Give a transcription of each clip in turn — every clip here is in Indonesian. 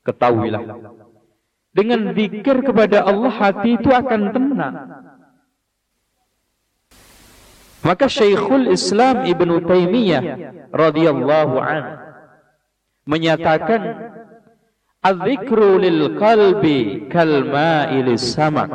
Ketahuilah, dengan zikir kepada Allah hati itu akan tenang. Maka Syekhul Islam Ibnu Taimiyah radhiyallahu anhu menyatakan, "Adzikru lil qalbi kal ma'i lis sama."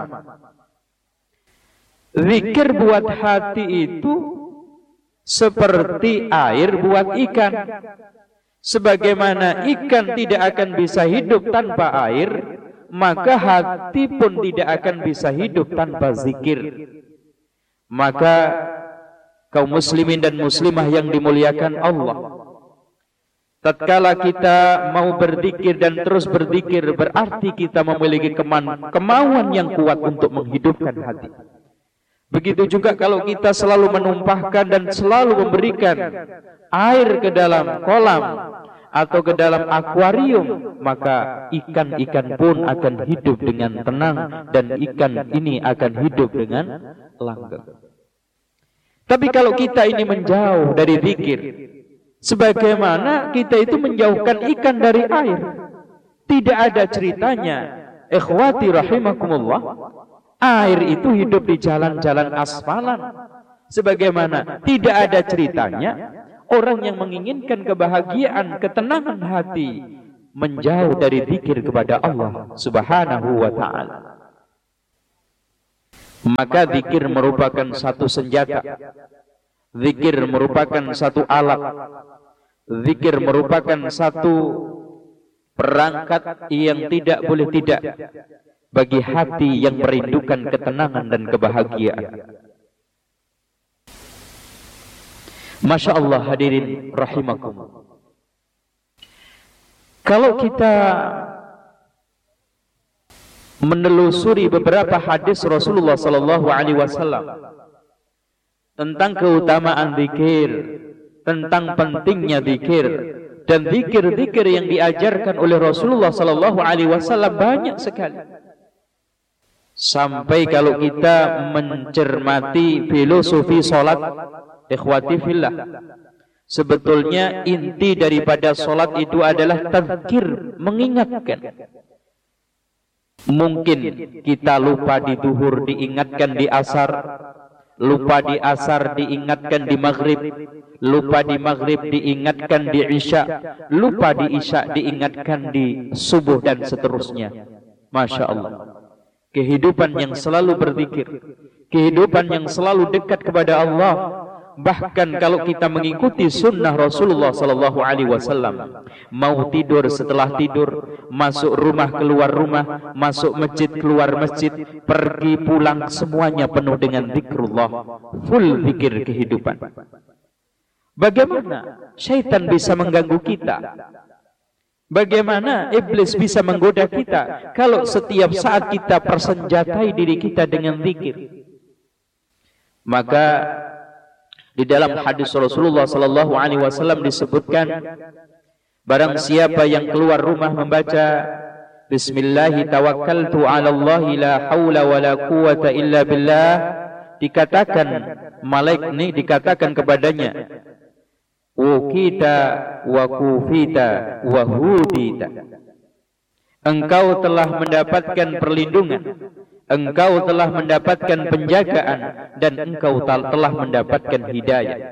Zikir buat hati itu seperti air buat ikan. Sebagaimana ikan tidak akan bisa hidup tanpa air, maka hati pun tidak akan bisa hidup tanpa zikir. Maka kaum muslimin dan muslimah yang dimuliakan Allah, tatkala kita mau berzikir dan terus berzikir, berarti kita memiliki kemauan yang kuat untuk menghidupkan hati. Begitu juga kalau kita selalu menumpahkan dan selalu memberikan air ke dalam kolam atau ke dalam akuarium, maka ikan-ikan pun akan hidup dengan tenang dan ikan ini akan hidup dengan langgeng. Tapi kalau kita ini menjauh dari zikir, sebagaimana kita itu menjauhkan ikan dari air, tidak ada ceritanya. Ikhwati rahimakumullah, air itu hidup di jalan-jalan asfalan. Sebagaimana tidak ada ceritanya orang yang menginginkan kebahagiaan, ketenangan hati, menjauh dari zikir kepada Allah Subhanahu wa ta'ala. Maka zikir merupakan satu senjata, zikir merupakan satu alat, zikir merupakan satu perangkat yang tidak boleh tidak bagi hati yang merindukan ketenangan dan kebahagiaan. Masya Allah, hadirin rahimakum. Kalau kita menelusuri beberapa hadis Rasulullah sallallahu alaihi wasallam tentang keutamaan zikir, tentang pentingnya zikir, dan zikir-zikir yang diajarkan oleh Rasulullah sallallahu alaihi wasallam banyak sekali. Sampai kalau kita mencermati filosofi salat, ikhwati fillah, sebetulnya inti daripada salat itu adalah tazkir, mengingatkan. Mungkin kita lupa di zuhur diingatkan di asar, lupa di asar diingatkan di maghrib, lupa di maghrib diingatkan di isya, lupa di isya diingatkan di subuh, dan seterusnya. Masya Allah, kehidupan yang selalu berzikir, kehidupan yang selalu dekat kepada Allah. Bahkan kalau kita mengikuti sunnah Rasulullah sallallahu alaihi wasallam, mau tidur setelah tidur, masuk rumah keluar rumah, masuk masjid keluar masjid, pergi pulang, semuanya penuh dengan zikrullah, full zikir kehidupan. Bagaimana syaitan bisa mengganggu kita? Bagaimana iblis bisa menggoda kita kalau setiap saat kita persenjatai diri kita dengan zikir? Maka di dalam hadis Rasulullah sallallahu alaihi wasallam disebutkan, barang siapa yang keluar rumah membaca Bismillahi tawakkaltu 'ala Allah la haula wala quwwata illa billah, dikatakan malaikat ini dikatakan kepadanya, ukita wa kufita wa hudita, engkau telah mendapatkan perlindungan, engkau telah mendapatkan penjagaan, dan engkau telah mendapatkan hidayah.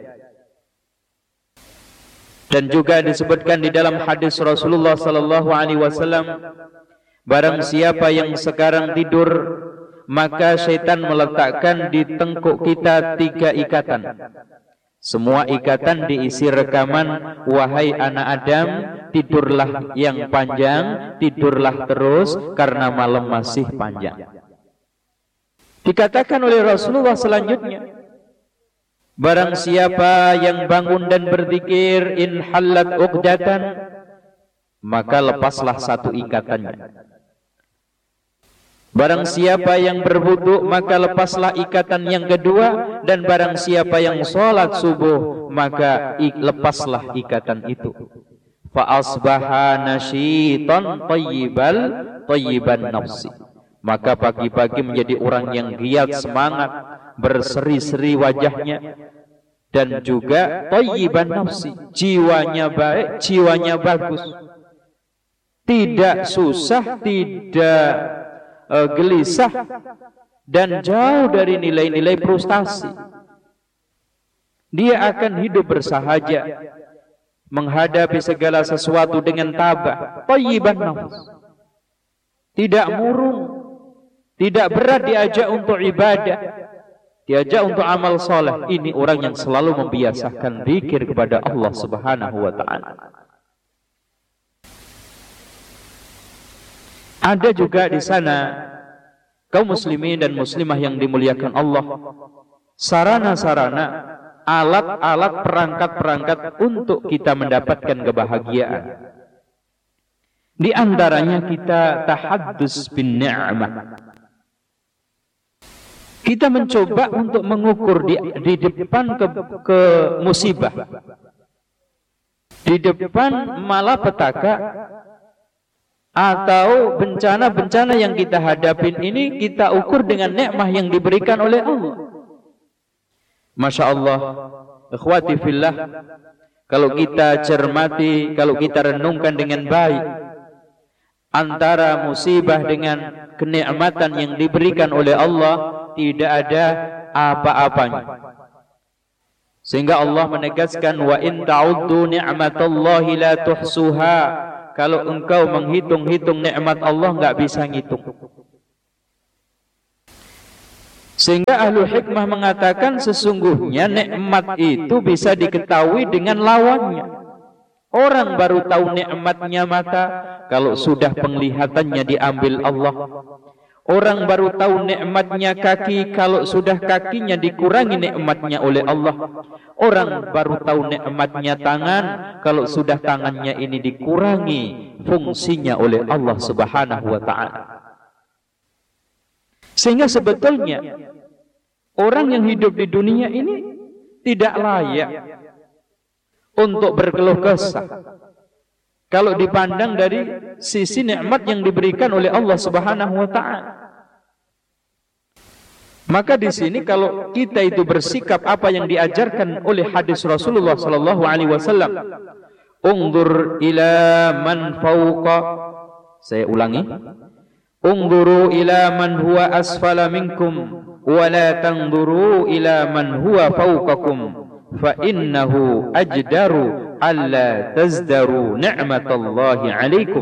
Dan juga disebutkan di dalam hadis Rasulullah sallallahu alaihi wasallam, barang siapa yang sekarang tidur, maka syaitan meletakkan di tengkuk kita 3 ikatan. Semua ikatan diisi rekaman, wahai anak Adam, tidurlah yang panjang, tidurlah terus karena malam masih panjang. Dikatakan oleh Rasulullah selanjutnya, barang siapa yang bangun dan berzikir, in halat uqdatan, maka lepaslah satu ikatannya. Barang siapa yang berwudu, maka lepaslah ikatan yang kedua. Dan barang siapa yang sholat subuh, maka lepaslah ikatan itu. Fa asbaha nasyitan tayyiban nafsi, maka pagi-pagi menjadi orang yang giat, semangat, berseri-seri wajahnya, dan juga thayyiban nafsi, jiwanya baik, jiwanya bagus. tidak susah, tidak gelisah, dan jauh dari nilai-nilai frustasi. Dia akan hidup bersahaja, menghadapi segala sesuatu dengan tabah, thayyiban nafs, tidak murung, tidak berat diajak untuk ibadah, diajak untuk amal soleh. Ini orang yang selalu membiasakan zikir kepada Allah Subhanahu wa ta'ala. Ada juga di sana kaum muslimin dan muslimah yang dimuliakan Allah, sarana-sarana, alat-alat, perangkat-perangkat untuk kita mendapatkan kebahagiaan. Di antaranya kita tahaddus bin ni'mah. Kita mencoba untuk mengukur di depan ke musibah, di depan malapetaka atau bencana-bencana yang kita hadapin ini, kita ukur dengan nikmah yang diberikan oleh Allah. Masya Allah, ikhwati fillah, kalau kita cermati, kalau kita renungkan dengan baik, antara musibah dengan kenikmatan yang diberikan oleh Allah, tidak ada apa-apanya. Sehingga Allah menegaskan, wa in ta'uddu ni'matallahi la tuhsuha. Kalau engkau menghitung-hitung nikmat Allah, enggak bisa ngitung. Sehingga ahlul hikmah mengatakan sesungguhnya nikmat itu bisa diketahui dengan lawannya. Orang baru tahu nikmatnya mata kalau sudah penglihatannya diambil Allah. Orang baru tahu nikmatnya kaki kalau sudah kakinya dikurangi nikmatnya oleh Allah. Orang baru tahu nikmatnya tangan kalau sudah tangannya ini dikurangi fungsinya oleh Allah Subhanahu wa ta'ala. Sehingga sebetulnya orang yang hidup di dunia ini tidak layak untuk berkeluh kesah kalau dipandang dari sisi nikmat yang diberikan oleh Allah Subhanahu wa ta'ala. Maka di sini kalau kita itu bersikap apa yang diajarkan oleh hadis Rasulullah sallallahu alaihi wasallam, unzur ila man fawqa, saya ulangi, unzuru ila man huwa asfala minkum wa la tanzuru ila man huwa fawqakum fa innahu ajdaru alla tazdaru ni'matallahi alaikum.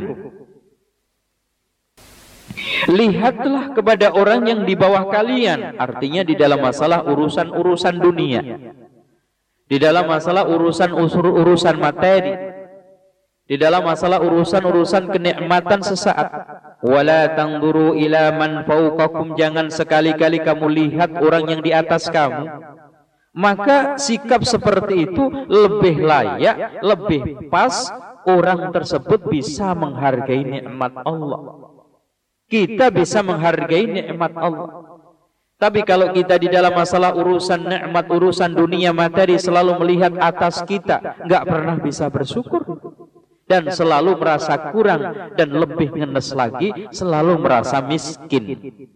Lihatlah kepada orang yang di bawah kalian, artinya di dalam masalah urusan-urusan dunia, di dalam masalah urusan materi, di dalam masalah urusan kenikmatan sesaat. Wala tanzuru ila man fawqakum, jangan sekali-kali kamu lihat orang yang di atas kamu. Maka sikap seperti itu lebih layak, lebih pas orang tersebut bisa menghargai nikmat Allah. Kita bisa menghargai nikmat Allah. Tapi kalau kita di dalam masalah urusan nikmat, urusan dunia materi selalu melihat atas kita, nggak pernah bisa bersyukur dan selalu merasa kurang, dan lebih ngenes lagi selalu merasa miskin.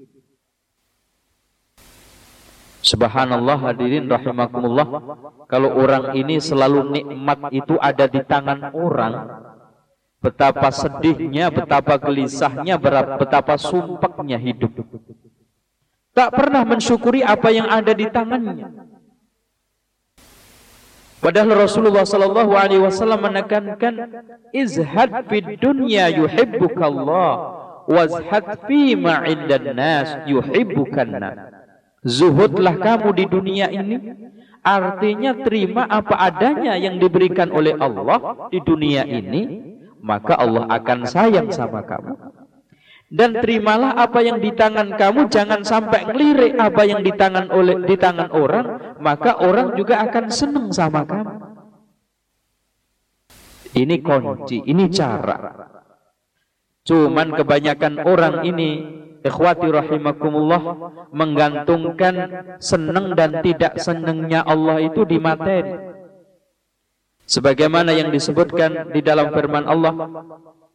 Subhanallah, hadirin rahimakumullah, kalau orang ini selalu nikmat itu ada di tangan orang, betapa sedihnya, betapa gelisahnya, betapa sumpeknya hidup. Tak pernah mensyukuri apa yang ada di tangannya. Padahal Rasulullah sallallahu alaihi wasallam menekankan, izhad fid dunya yuhibbukallah, wazhad fi ma 'indan nas yuhibbukan nas. Zuhudlah kamu di dunia ini, artinya terima apa adanya yang diberikan oleh Allah di dunia ini, maka Allah akan sayang sama kamu. Dan terimalah apa yang di tangan kamu, jangan sampai ngelirik apa yang di tangan orang, maka orang juga akan senang sama kamu. Ini kunci, ini cara. Cuman kebanyakan orang ini, ikhwati rahimakumullah, menggantungkan senang dan tidak senangnya Allah itu di materi. Sebagaimana yang disebutkan di dalam firman Allah,